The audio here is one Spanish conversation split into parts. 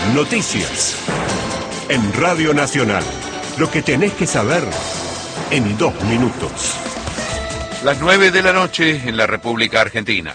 Noticias. En Radio Nacional. Lo que tenés que saber en 2 minutos. Las 9 de la noche en la República Argentina.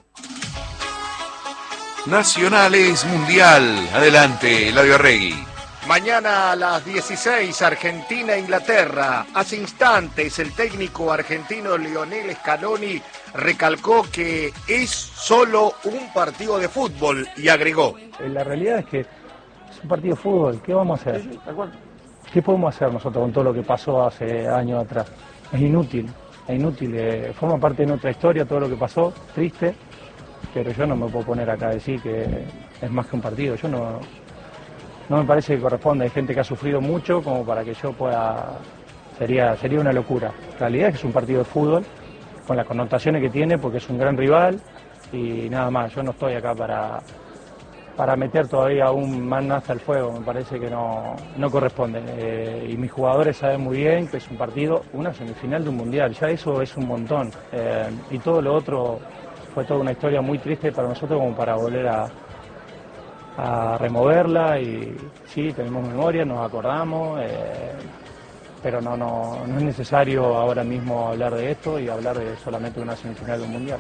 Nacional es mundial. Adelante, Eladio Arregui. Mañana a las 16, Argentina-Inglaterra. Hace instantes el técnico argentino Lionel Scaloni recalcó que es solo un partido de fútbol y agregó: la realidad es que es un partido de fútbol. ¿Qué vamos a hacer? Sí, de acuerdo. ¿Qué podemos hacer nosotros con todo lo que pasó hace años atrás? Es inútil, forma parte de nuestra historia todo lo que pasó, triste, pero yo no me puedo poner acá a decir que es más que un partido. Yo no me parece que corresponde. Hay gente que ha sufrido mucho como para que yo pueda... Sería una locura. La realidad es que es un partido de fútbol, con las connotaciones que tiene, porque es un gran rival y nada más. Yo no estoy acá para meter todavía aún más nafta al fuego. Me parece que no corresponde. Y mis jugadores saben muy bien que es un partido, una semifinal de un mundial. Ya eso es un montón. Y todo lo otro fue toda una historia muy triste para nosotros como para volver a removerla. Y sí, tenemos memoria, nos acordamos, pero no es necesario ahora mismo hablar de esto y hablar de solamente una semifinal de un mundial.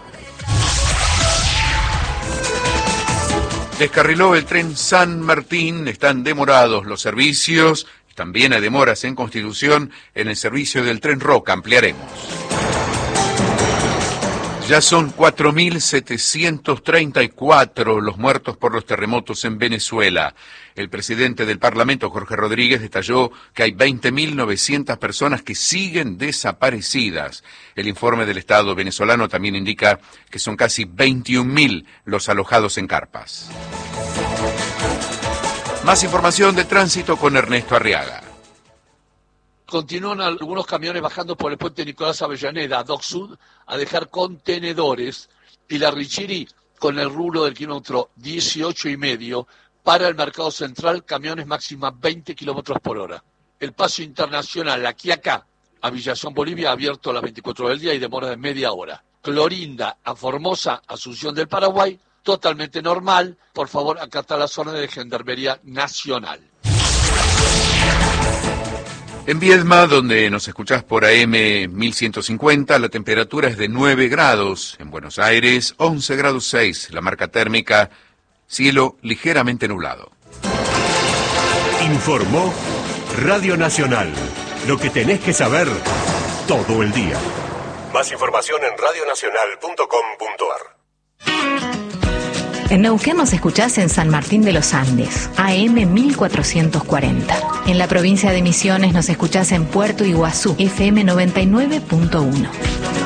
Descarriló el tren San Martín, están demorados los servicios, también hay demoras en Constitución en el servicio del tren Roca, ampliaremos. Ya son 4.734 los muertos por los terremotos en Venezuela. El presidente del Parlamento, Jorge Rodríguez, detalló que hay 20.900 personas que siguen desaparecidas. El informe del Estado venezolano también indica que son casi 21.000 los alojados en carpas. Más información de tránsito con Ernesto Arriaga. Continúan algunos camiones bajando por el puente Nicolás Avellaneda, Dock Sud, a dejar contenedores, y la Richiri con el rubro del kilómetro 18,5 para el mercado central, camiones máxima 20 kilómetros por hora. El paso internacional, La Quiaca, a Villazón, Bolivia, abierto a las 24 del día y demora de media hora. Clorinda a Formosa, Asunción del Paraguay, totalmente normal. Por favor, acata la zona de Gendarmería Nacional. En Viedma, donde nos escuchás por AM 1150, la temperatura es de 9 grados. En Buenos Aires, 11 grados 6, la marca térmica, cielo ligeramente nublado. Informó Radio Nacional. Lo que tenés que saber todo el día. Más información en radionacional.com.ar. En Neuquén nos escuchás en San Martín de los Andes, AM 1440. En la provincia de Misiones nos escuchás en Puerto Iguazú, FM 99.1.